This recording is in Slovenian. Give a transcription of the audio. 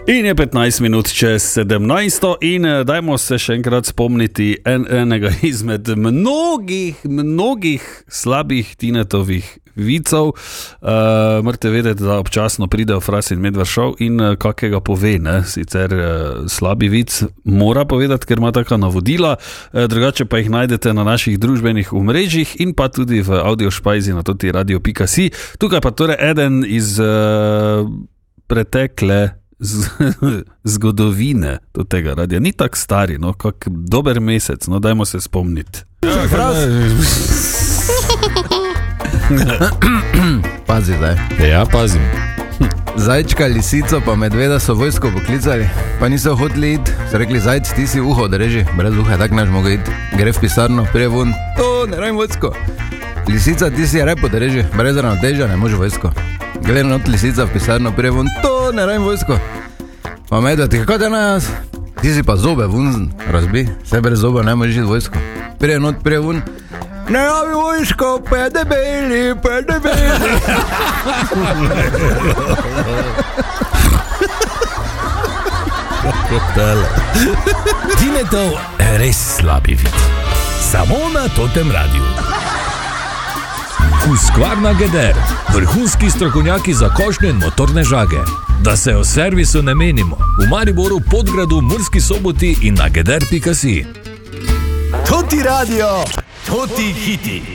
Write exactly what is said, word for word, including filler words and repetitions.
In je petnajst minut čez sedemnajsto in dajmo se še enkrat spomniti en, enega izmed mnogih, mnogih slabih Tinetovih vicov. Uh, morate vedeti, da občasno pride v Fras in Medved šov in uh, kakega pove, ne? Sicer uh, slabi vic mora povedati, ker ima taka navodila, uh, drugače pa jih najdete na naših družbenih omrežjih in pa tudi v audiošpajzi na toti radio pika si. Tukaj pa torej eden iz uh, pretekle Z, zgodovine do tega radia. Ni tak stari, no, kak dober mesec, no, dajmo se spomniti. Ja, pazi zdaj. Ja, pazim. Zajčka, lisico pa medveda so vojsko poklicali, pa niso hoteli iti. So rekli, zajc, ti si uho odreži, brez uha, tak naš mogo iti. Gre v pisarno, prije vun, to ne rajim vojsko. Lisica, ti si rep odreži, brez ravnotežja, ne može vojsko. Glede not lisica v pisarno, prije vun, to ne rajim vojsko. Pa medved, kako te nas? Ti si pa zobe vun razbi, se brez zobe ne možeš iti vojsko. Prije not, prije vun, ne javi vojsko, pa je debeli, pa je debeli. Tinetov res slabi vid. Samo na totem radiju. Husqvarna Geder, vrhunski strokovnjaki za košnje in motorne žage. Da se o servisu ne menimo, v Mariboru, Podgradu, Murski Soboti in na geder pika si. Toti radio, toti hiti.